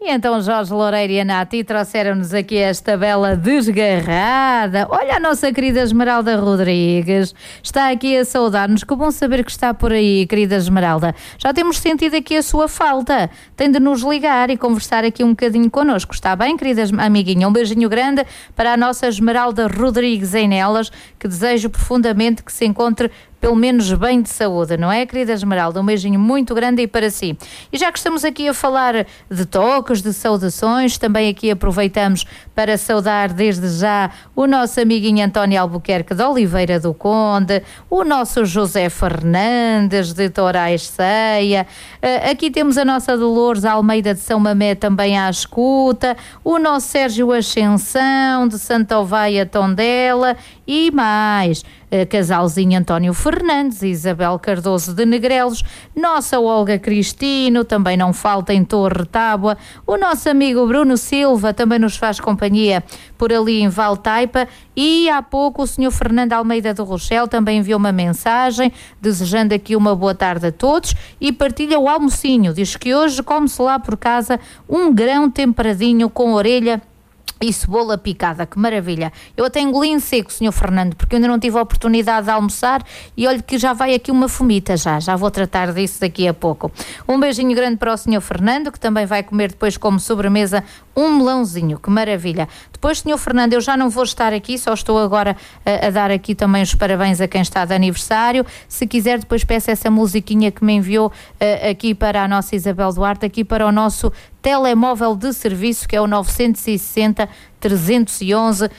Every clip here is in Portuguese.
E então Jorge Loureiro e a Nati trouxeram-nos aqui esta bela desgarrada. Olha a nossa querida Esmeralda Rodrigues. Está aqui a saudar-nos. Que bom saber que está por aí, querida Esmeralda. Já temos sentido aqui a sua falta. Tem de nos ligar e conversar aqui um bocadinho connosco. Está bem, querida amiguinha? Um beijinho grande para a nossa Esmeralda Rodrigues em Nelas, que desejo profundamente que se encontre pelo menos bem de saúde, não é, querida Esmeralda? Um beijinho muito grande aí para si. E já que estamos aqui a falar de toques, de saudações, também aqui aproveitamos para saudar desde já o nosso amiguinho António Albuquerque de Oliveira do Conde, o nosso José Fernandes de Torais Ceia, aqui temos a nossa Dolores Almeida de São Mamé também à escuta, o nosso Sérgio Ascensão de Santa Oveia Tondela e mais... casalzinho António Fernandes e Isabel Cardoso de Negrelos, nossa Olga Cristino, também não falta em Torre Tábua, o nosso amigo Bruno Silva também nos faz companhia por ali em Valtaipa e há pouco o senhor Fernando Almeida do Rochel também enviou uma mensagem desejando aqui uma boa tarde a todos e partilha o almocinho, diz que hoje come-se lá por casa um grão temperadinho com orelha e cebola picada, que maravilha. Eu até engoli em seco, Sr. Fernando, porque eu ainda não tive a oportunidade de almoçar e olha que já vai aqui uma fomita já vou tratar disso daqui a pouco. Um beijinho grande para o Sr. Fernando, que também vai comer depois como sobremesa um melãozinho, que maravilha. Depois, Sr. Fernando, eu já não vou estar aqui, só estou agora a dar aqui também os parabéns a quem está de aniversário. Se quiser, depois peço essa musiquinha que me enviou aqui para a nossa Isabel Duarte, aqui para o nosso telemóvel de serviço, que é o 960 311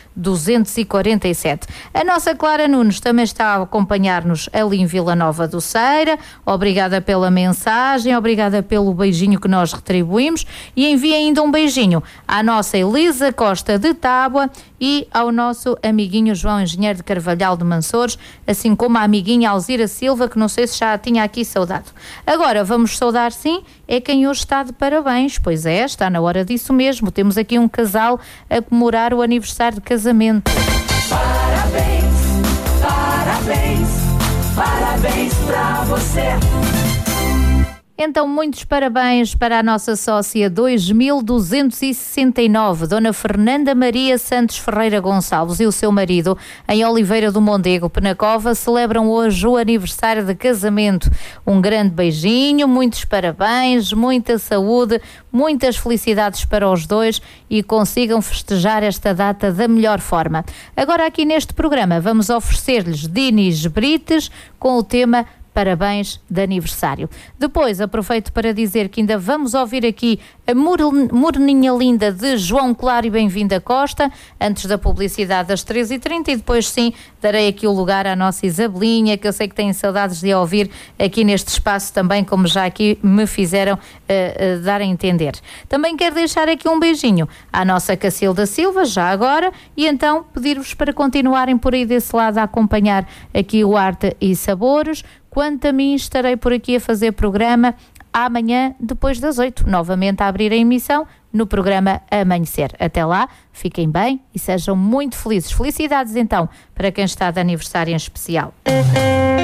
247. A nossa Clara Nunes também está a acompanhar-nos ali em Vila Nova do Ceira. Obrigada pela mensagem, obrigada pelo beijinho que nós retribuímos e envia ainda um beijinho à nossa Elisa Costa de Tábua e ao nosso amiguinho João Engenheiro de Carvalhal de Mansores, assim como a amiguinha Alzira Silva, que não sei se já tinha aqui saudado. Agora vamos saudar sim, é quem hoje está de parabéns, pois é, está na hora disso mesmo, temos aqui um casal a comemorar o aniversário de casamento. Parabéns, parabéns, parabéns pra você. Então, muitos parabéns para a nossa sócia 2269, Dona Fernanda Maria Santos Ferreira Gonçalves e o seu marido, em Oliveira do Mondego, Penacova, celebram hoje o aniversário de casamento. Um grande beijinho, muitos parabéns, muita saúde, muitas felicidades para os dois e consigam festejar esta data da melhor forma. Agora aqui neste programa vamos oferecer-lhes Dinis Brites com o tema Parabéns de aniversário. Depois aproveito para dizer que ainda vamos ouvir aqui a Morninha Linda de João Claro e Bem-vinda Costa, antes da publicidade das 13h30 e depois sim darei aqui o lugar à nossa Isabelinha, que eu sei que têm saudades de a ouvir aqui neste espaço também, como já aqui me fizeram dar a entender. Também quero deixar aqui um beijinho à nossa Cacilda Silva, já agora, e então pedir-vos para continuarem por aí desse lado a acompanhar aqui o Arte e Sabores. Quanto a mim, estarei por aqui a fazer programa amanhã, depois das 8, novamente a abrir a emissão no programa Amanhecer. Até lá, fiquem bem e sejam muito felizes. Felicidades, então, para quem está de aniversário em especial.